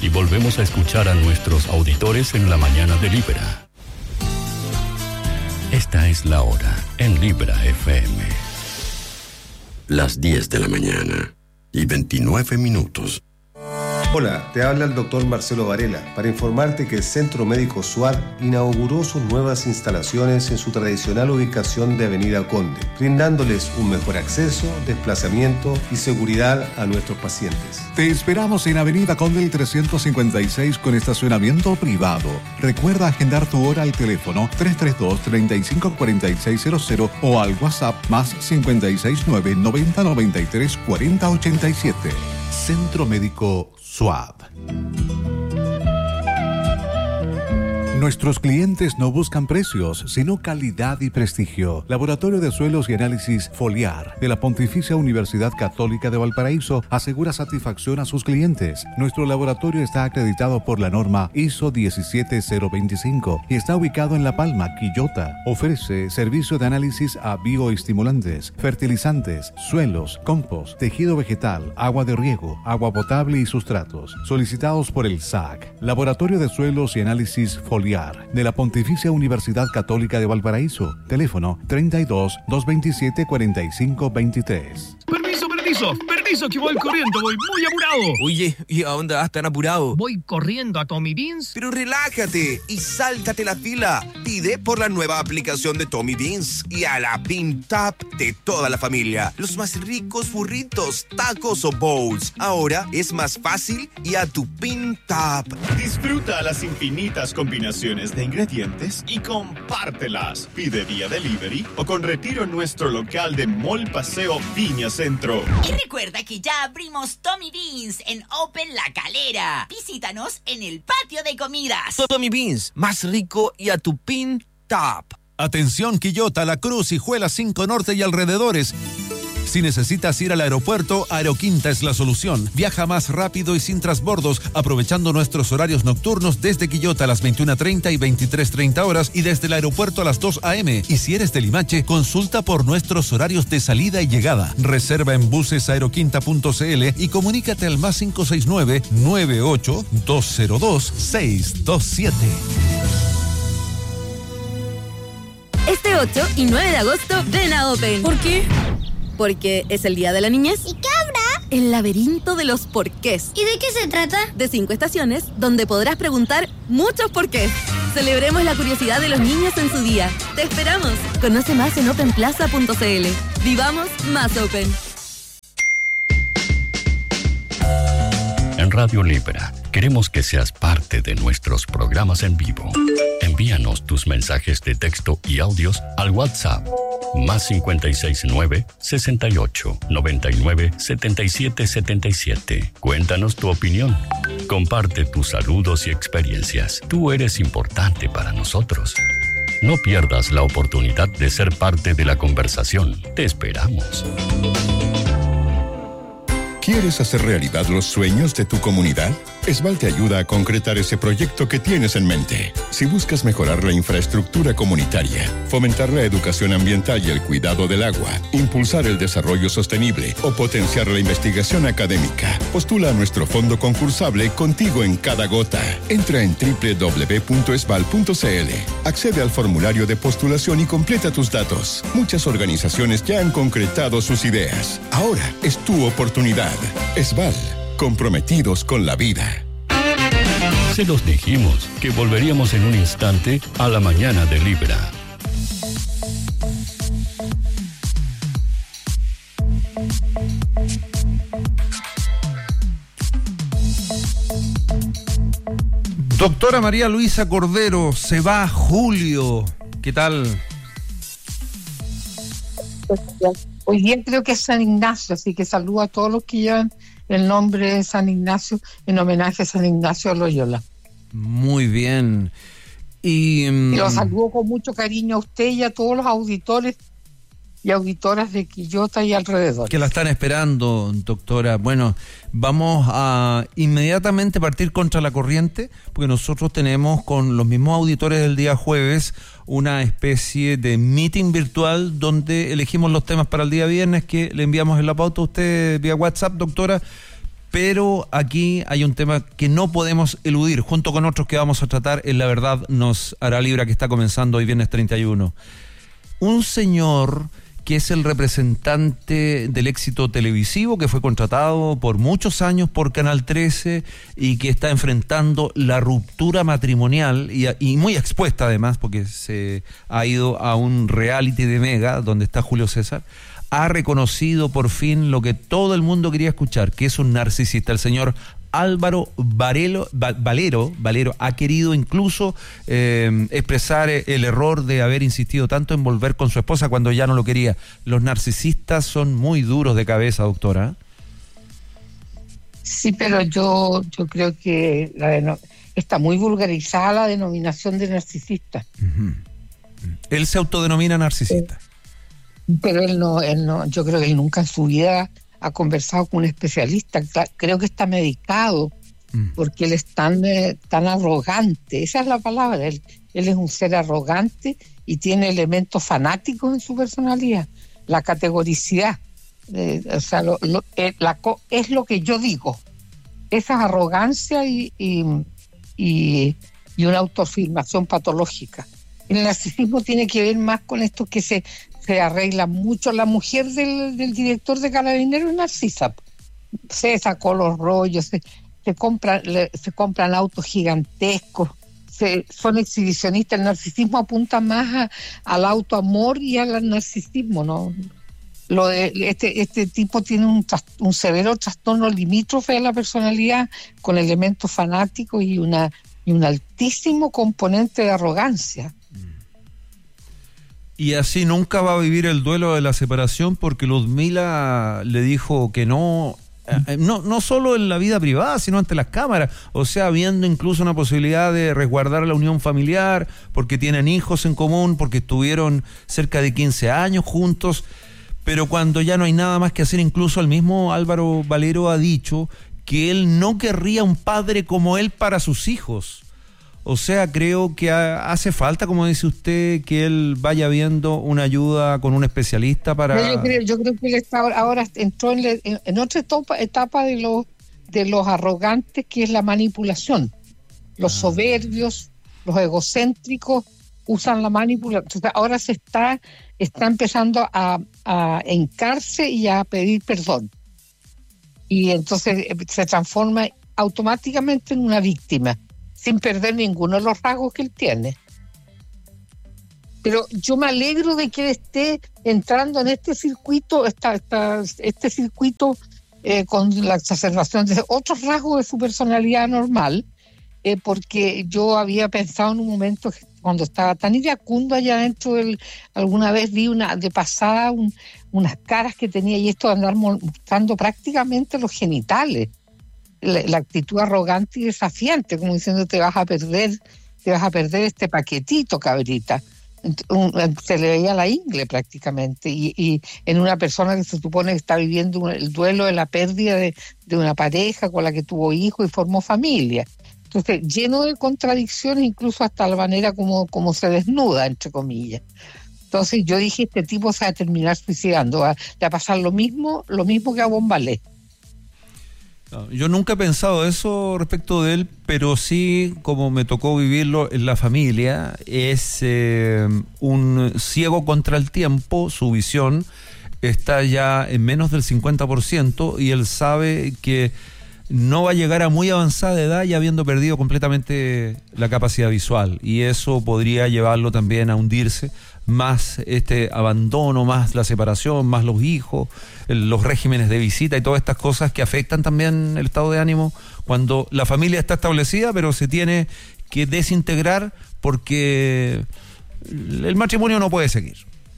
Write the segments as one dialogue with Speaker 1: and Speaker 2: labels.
Speaker 1: volvemos a escuchar a nuestros auditores en la mañana de Libera. Esta es la hora en Libera FM.
Speaker 2: Las 10 de la mañana y 29 minutos.
Speaker 3: Hola, te habla el doctor Marcelo Varela para informarte que el Centro Médico SUAD inauguró sus nuevas instalaciones en su tradicional ubicación de Avenida Conde, brindándoles un mejor acceso, desplazamiento y seguridad a nuestros pacientes.
Speaker 4: Te esperamos en Avenida Conde el 356 con estacionamiento privado. Recuerda agendar tu hora al teléfono 332-354600 o al WhatsApp más 569 90 93 40 87. Centro Médico SUAD. Nuestros clientes no buscan precios, sino calidad y prestigio. Laboratorio de Suelos y Análisis Foliar de la Pontificia Universidad Católica de Valparaíso asegura satisfacción a sus clientes. Nuestro laboratorio está acreditado por la norma ISO 17025 y está ubicado en La Palma, Quillota. Ofrece servicio de análisis a bioestimulantes, fertilizantes, suelos, compost, tejido vegetal, agua de riego, agua potable y sustratos. Solicitados por el SAC. Laboratorio de Suelos y Análisis Foliar de la Pontificia Universidad Católica de Valparaíso. Teléfono 32-227-4523.
Speaker 5: Permiso, que voy corriendo, voy muy apurado.
Speaker 6: Oye, ¿y a dónde vas tan apurado?
Speaker 5: Voy corriendo a Tommy Beans.
Speaker 6: Pero relájate y sáltate la fila. Pide por la nueva aplicación de Tommy Beans y a la Pin Tap de toda la familia. Los más ricos burritos, tacos o bowls. Ahora es más fácil y a tu Pin Tap.
Speaker 7: Disfruta las infinitas combinaciones de ingredientes y compártelas. Pide vía delivery o con retiro en nuestro local de Mall Paseo Viña Centro.
Speaker 8: Y recuerda que ya abrimos Tommy Beans en Open La Calera. Visítanos en el patio de comidas.
Speaker 6: Tommy Beans, más rico y a tu Pin Tap.
Speaker 9: Atención Quillota, La Cruz, Hijuela 5 Norte y alrededores. Si necesitas ir al aeropuerto, Aeroquinta es la solución. Viaja más rápido y sin transbordos, aprovechando nuestros horarios nocturnos desde Quillota a las 21:30 y 23:30 horas y desde el aeropuerto a las 2 a.m. Y si eres de Limache, consulta por nuestros horarios de salida y llegada. Reserva en busesaeroquinta.cl y comunícate al más 569-98-202-627.
Speaker 10: Este 8 y 9 de agosto, ven a Open.
Speaker 11: ¿Por qué?
Speaker 10: Porque es el Día de la Niñez.
Speaker 11: ¿Y qué habrá?
Speaker 10: El laberinto de los porqués.
Speaker 11: ¿Y de qué se trata?
Speaker 10: De 5 estaciones, donde podrás preguntar muchos porqués. Celebremos la curiosidad de los niños en su día. ¡Te esperamos! Conoce más en openplaza.cl. Vivamos más Open.
Speaker 1: En Radio Libera, queremos que seas parte de nuestros programas en vivo. Envíanos tus mensajes de texto y audios al WhatsApp más 569-68-99-7777. Cuéntanos tu opinión. Comparte tus saludos y experiencias. Tú eres importante para nosotros. No pierdas la oportunidad de ser parte de la conversación. Te esperamos.
Speaker 12: ¿Quieres hacer realidad los sueños de tu comunidad? Esval te ayuda a concretar ese proyecto que tienes en mente. Si buscas mejorar la infraestructura comunitaria, fomentar la educación ambiental y el cuidado del agua, impulsar el desarrollo sostenible o potenciar la investigación académica, postula a nuestro fondo concursable Contigo en Cada Gota. Entra en www.esval.cl, accede al formulario de postulación y completa tus datos. Muchas organizaciones ya han concretado sus ideas. Ahora es tu oportunidad. Esval, comprometidos con la vida.
Speaker 1: Se los dijimos que volveríamos en un instante a la mañana de Libera.
Speaker 13: Doctora María Luisa Cordero, se va Julio. ¿Qué tal?
Speaker 14: Hoy día creo que es San Ignacio, así que saludo a todos los que llevan el nombre de San Ignacio en homenaje a San Ignacio de Loyola.
Speaker 13: Muy bien. Y
Speaker 14: lo saludo con mucho cariño a usted y a todos los auditores y auditoras de Quillota y alrededor.
Speaker 13: Que la están esperando, doctora. Bueno, vamos a inmediatamente partir contra la corriente, porque nosotros tenemos con los mismos auditores del día jueves una especie de meeting virtual donde elegimos los temas para el día viernes que le enviamos en la pauta a usted vía WhatsApp, doctora. Pero aquí hay un tema que no podemos eludir, junto con otros que vamos a tratar en La Verdad nos hará libre, que está comenzando hoy viernes 31. Un señor que es el representante del éxito televisivo, que fue contratado por muchos años por Canal 13 y que está enfrentando la ruptura matrimonial y muy expuesta además, porque se ha ido a un reality de Mega, donde está Julio César, ha reconocido por fin lo que todo el mundo quería escuchar, que es un narcisista. El señor Álvaro Valero ha querido incluso expresar el error de haber insistido tanto en volver con su esposa cuando ya no lo quería. Los narcisistas son muy duros de cabeza, doctora.
Speaker 14: Sí, pero yo creo que está muy vulgarizada la denominación de narcisista.
Speaker 13: Uh-huh. Él se autodenomina narcisista.
Speaker 14: Pero él no, yo creo que él nunca en su vida ha conversado con un especialista. Creo que está medicado porque él es tan arrogante. Esa es la palabra. Él es un ser arrogante y tiene elementos fanáticos en su personalidad. La categoricidad. Es lo que yo digo. Esa es arrogancia y una autoafirmación patológica. El narcisismo tiene que ver más con esto que se arregla mucho. La mujer del director de Carabineros es narcisa. Se sacó los rollos, se compran autos gigantescos, son exhibicionistas. El narcisismo apunta más al autoamor y al narcisismo, ¿no? Lo de este tipo tiene un severo trastorno limítrofe de la personalidad, con elementos fanáticos y un altísimo componente de arrogancia.
Speaker 13: Y así nunca va a vivir el duelo de la separación, porque Ludmila le dijo que no solo en la vida privada, sino ante las cámaras. O sea, viendo incluso una posibilidad de resguardar la unión familiar, porque tienen hijos en común, porque estuvieron cerca de 15 años juntos. Pero cuando ya no hay nada más que hacer, incluso el mismo Álvaro Valero ha dicho que él no querría un padre como él para sus hijos. O sea, creo que hace falta, como dice usted, que él vaya viendo una ayuda con un especialista para...
Speaker 14: Yo creo que él ahora entró en otra etapa de los arrogantes, que es la manipulación. Los soberbios, los egocéntricos usan la manipulación. Entonces, ahora se está empezando a hincarse y a pedir perdón. Y entonces se transforma automáticamente en una víctima, sin perder ninguno de los rasgos que él tiene. Pero yo me alegro de que él esté entrando en este circuito, con la exacerbación de otros rasgos de su personalidad normal, porque yo había pensado en un momento, cuando estaba tan iracundo allá adentro, alguna vez vi de pasada unas caras que tenía, y esto de andar mostrando prácticamente los genitales. La actitud arrogante y desafiante, como diciendo te vas a perder este paquetito, cabrita. Se le veía la ingle prácticamente, y en una persona que se supone que está viviendo el duelo de la pérdida de una pareja con la que tuvo hijos y formó familia. Entonces, lleno de contradicciones, incluso hasta la manera como se desnuda, entre comillas. Entonces yo dije, este tipo se va a terminar suicidando, le va a pasar lo mismo que a Bombalé.
Speaker 13: Yo nunca he pensado eso respecto de él, pero sí, como me tocó vivirlo en la familia, es un ciego contra el tiempo. Su visión está ya en menos del 50%, y él sabe que no va a llegar a muy avanzada edad ya habiendo perdido completamente la capacidad visual, y eso podría llevarlo también a hundirse. Más este abandono, más la separación, más los hijos, los regímenes de visita y todas estas cosas que afectan también el estado de ánimo cuando la familia está establecida, pero se tiene que desintegrar porque el matrimonio no puede seguir.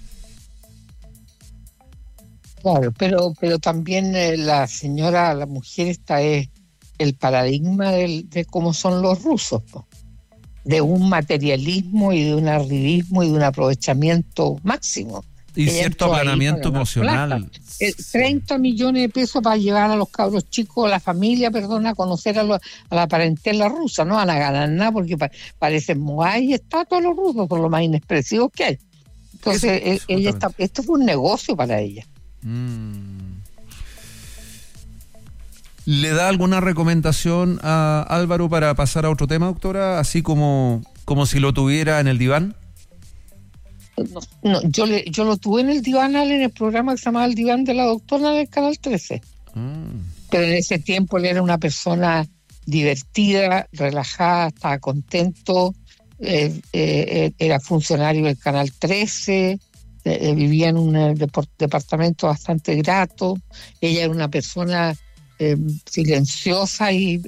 Speaker 14: Claro, pero también la mujer esta es el paradigma de cómo son los rusos, ¿no? De un materialismo y de un arribismo y de un aprovechamiento máximo.
Speaker 13: Y cierto aplanamiento emocional.
Speaker 14: 30 millones de pesos para llevar a los cabros chicos, a la familia, a conocer a la parentela rusa. No van a ganar nada porque parecen moai y estatuas los rusos, por lo más inexpresivos que hay. Entonces, esto fue un negocio para ella.
Speaker 13: ¿Le da alguna recomendación a Álvaro para pasar a otro tema, doctora? Así como si lo tuviera en el diván.
Speaker 14: No, yo lo tuve en el diván en el programa que se llamaba El Diván de la Doctora del Canal 13. Pero en ese tiempo él era una persona divertida, relajada, estaba contento, era funcionario del Canal 13, vivía en un departamento bastante grato. Ella era una persona silenciosa y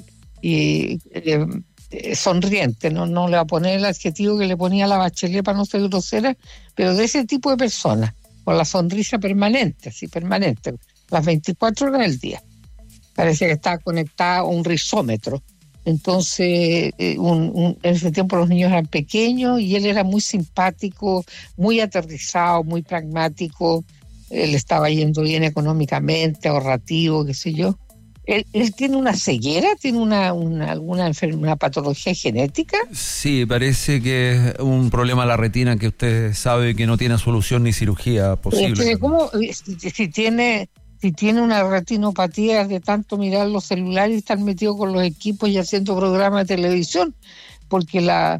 Speaker 14: sonriente, no le voy a poner el adjetivo que le ponía a la Bachelet para no ser grosera, pero de ese tipo de personas, con la sonrisa permanente, las 24 horas del día. Parece que estaba conectada a un rizómetro. Entonces, en ese tiempo los niños eran pequeños y él era muy simpático, muy aterrizado, muy pragmático. Él estaba yendo bien económicamente, ahorrativo, qué sé yo. ¿Él tiene una ceguera? ¿Tiene alguna una patología genética?
Speaker 13: Sí, parece que es un problema a la retina que usted sabe que no tiene solución ni cirugía posible.
Speaker 14: ¿Cómo, si tiene una retinopatía de tanto mirar los celulares y estar metido con los equipos y haciendo programas de televisión? Porque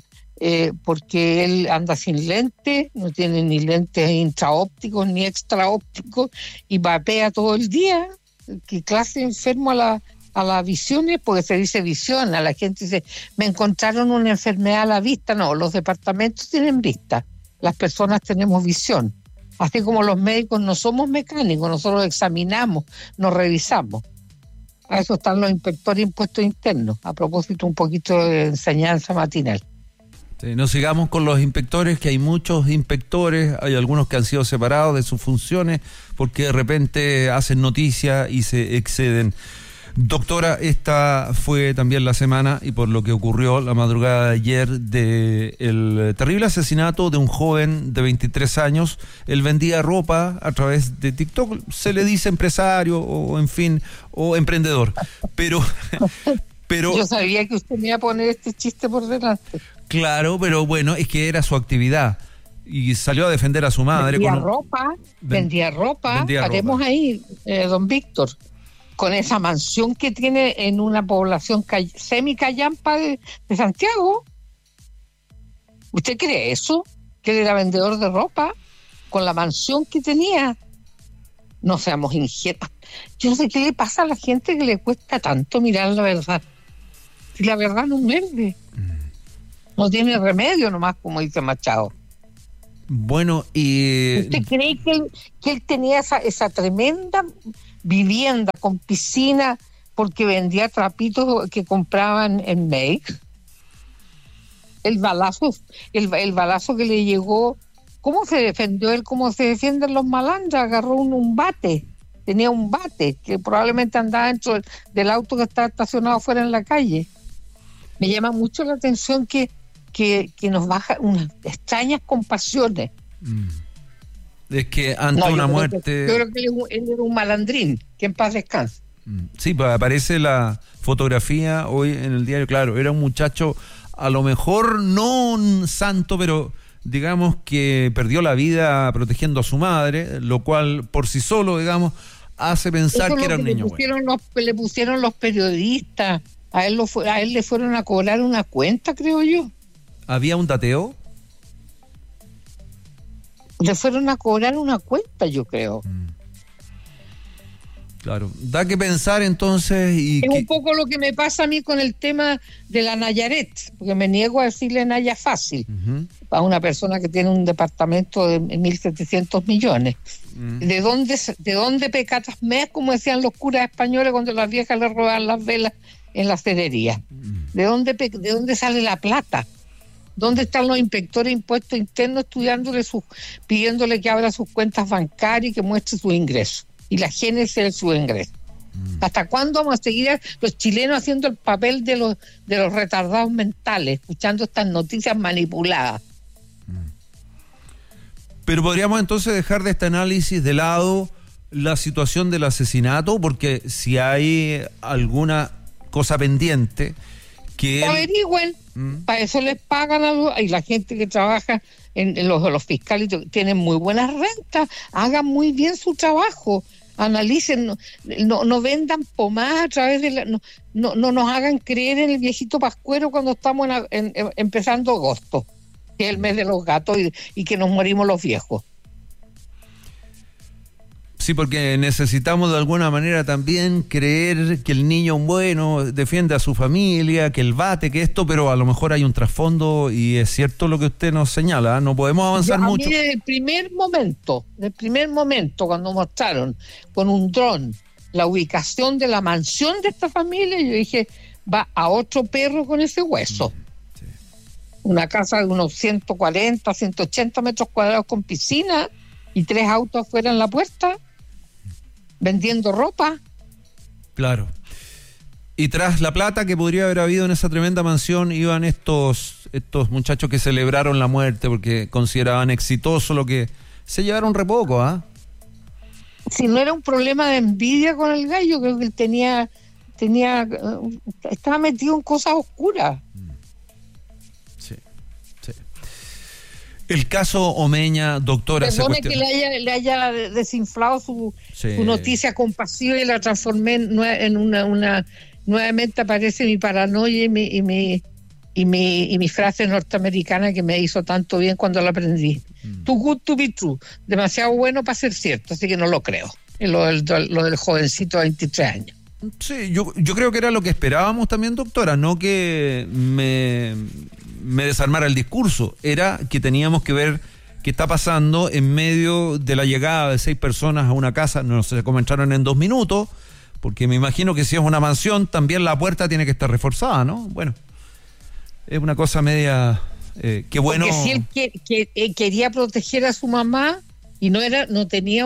Speaker 14: él anda sin lentes, no tiene ni lentes intraópticos ni extraópticos y vapea todo el día. ¿Qué clase de enfermo a las visiones? Porque se dice visión, a la gente dice, me encontraron una enfermedad a la vista. No, los departamentos tienen vista, las personas tenemos visión. Así como los médicos no somos mecánicos, nosotros examinamos, nos revisamos. A eso están los inspectores de impuestos internos, a propósito un poquito de enseñanza matinal.
Speaker 13: Sí, no sigamos con los inspectores, que hay muchos inspectores, hay algunos que han sido separados de sus funciones porque de repente hacen noticia y se exceden. Doctora, esta fue también la semana, y por lo que ocurrió la madrugada de ayer, del terrible asesinato de un joven de 23 años. Él vendía ropa a través de TikTok, se le dice empresario o en fin, o emprendedor, pero
Speaker 14: yo sabía que usted me iba a poner este chiste por delante.
Speaker 13: Claro, pero bueno, es que era su actividad y salió a defender a su madre.
Speaker 14: Vendía ropa, haremos ahí, don Víctor, con esa mansión que tiene en una población semi-callampa de Santiago. ¿Usted cree eso? ¿Que él era vendedor de ropa con la mansión que tenía? No seamos ingenuos. Yo no sé qué le pasa a la gente que le cuesta tanto mirar la verdad. Si la verdad no muerde. No tiene remedio nomás, como dice Machado.
Speaker 13: Bueno, y...
Speaker 14: ¿Usted cree que él tenía esa tremenda vivienda con piscina porque vendía trapitos que compraban en Make? El balazo que le llegó, ¿cómo se defendió él? ¿Cómo se defienden los malandros? Agarró un bate, tenía un bate que probablemente andaba dentro del auto que estaba estacionado fuera en la calle. Me llama mucho la atención que nos baja unas extrañas compasiones.
Speaker 13: Es que ante una muerte...
Speaker 14: Yo creo que él era un malandrín, que en paz descanse.
Speaker 13: Sí, pues aparece la fotografía hoy en el diario. Claro, era un muchacho, a lo mejor no un santo, pero digamos que perdió la vida protegiendo a su madre, lo cual por sí solo, digamos, hace pensar que era un niño bueno.
Speaker 14: Le pusieron los periodistas, a él le fueron a cobrar una cuenta, creo yo.
Speaker 13: ¿Había un tateo?
Speaker 14: Le fueron a cobrar una cuenta, yo creo.
Speaker 13: Claro, da que pensar entonces.
Speaker 14: Es un poco lo que me pasa a mí con el tema de la Nayaret, porque me niego a decirle Naya fácil a una persona que tiene un departamento de 1.700 millones. ¿De dónde pecatas meas, como decían los curas españoles cuando las viejas le robaban las velas en la cerería? ¿De dónde sale la plata? ¿Dónde están los inspectores de impuestos internos pidiéndole que abra sus cuentas bancarias y que muestre sus ingresos? Y la génesis de sus ingresos. ¿Hasta cuándo vamos a seguir los chilenos haciendo el papel de los retardados mentales, escuchando estas noticias manipuladas?
Speaker 13: Pero podríamos entonces dejar de este análisis de lado la situación del asesinato, porque si hay alguna cosa pendiente que...
Speaker 14: Averigüen, para eso les pagan y la gente que trabaja en los fiscales tienen muy buenas rentas, hagan muy bien su trabajo, analicen, no vendan pomadas a través de no nos hagan creer en el viejito pascuero cuando estamos empezando agosto, que es el mes de los gatos y que nos morimos los viejos.
Speaker 13: Sí, porque necesitamos de alguna manera también creer que el niño bueno defiende a su familia, que el bate, que esto, pero a lo mejor hay un trasfondo y es cierto lo que usted nos señala, no podemos avanzar mucho.
Speaker 14: Desde el primer momento, cuando mostraron con un dron la ubicación de la mansión de esta familia, yo dije, va a otro perro con ese hueso. Sí. Una casa de unos 140, 180 metros cuadrados con piscina y 3 autos afuera en la puerta. Vendiendo ropa.
Speaker 13: Claro. Y tras la plata que podría haber habido en esa tremenda mansión, iban estos muchachos que celebraron la muerte porque consideraban exitoso lo que se llevaron re poco, ¿ah?
Speaker 14: Si no era un problema de envidia con el gallo, creo que él estaba metido en cosas oscuras.
Speaker 13: Sí. El caso Omeña, doctora...
Speaker 14: Perdone que le haya desinflado su noticia compasiva y la transformé en una nuevamente aparece mi paranoia y mi frase norteamericana que me hizo tanto bien cuando la aprendí. Too good to be true. Demasiado bueno para ser cierto, así que no lo creo. Lo del jovencito de 23 años.
Speaker 13: Sí, yo creo que era lo que esperábamos también, doctora, no que me desarmara el discurso, era que teníamos que ver qué está pasando en medio de la llegada de 6 personas a una casa, no sé cómo entraron en 2 minutos, porque me imagino que si es una mansión, también la puerta tiene que estar reforzada, ¿no? Bueno, es una cosa media, qué bueno.
Speaker 14: Porque si él quería proteger a su mamá y no tenía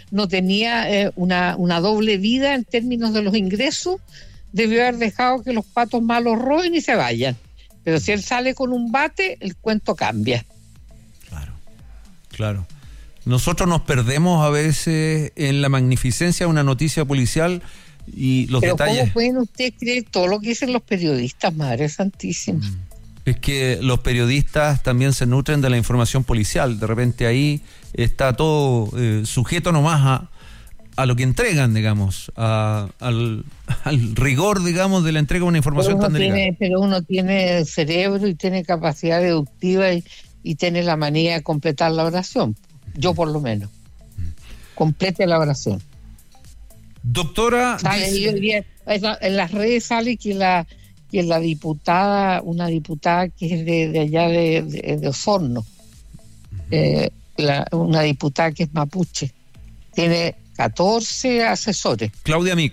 Speaker 14: una doble vida en términos de los ingresos, debió haber dejado que los patos malos roben y se vayan. Pero si él sale con un bate, el cuento cambia.
Speaker 13: Claro. Nosotros nos perdemos a veces en la magnificencia de una noticia policial y los detalles.
Speaker 14: ¿Cómo pueden ustedes creer todo lo que dicen los periodistas, Madre Santísima?
Speaker 13: Es que los periodistas también se nutren de la información policial. De repente ahí está todo sujeto nomás a lo que entregan, digamos, al rigor, digamos, de la entrega de una información tan delicada.
Speaker 14: Pero uno tiene cerebro y tiene capacidad deductiva y tiene la manía de completar la oración. Yo por lo menos. Complete la oración.
Speaker 13: Doctora...
Speaker 14: En las redes sale que la diputada, una diputada que es de allá de Osorno, una diputada que es mapuche, tiene 14 asesores.
Speaker 13: Claudia Mick.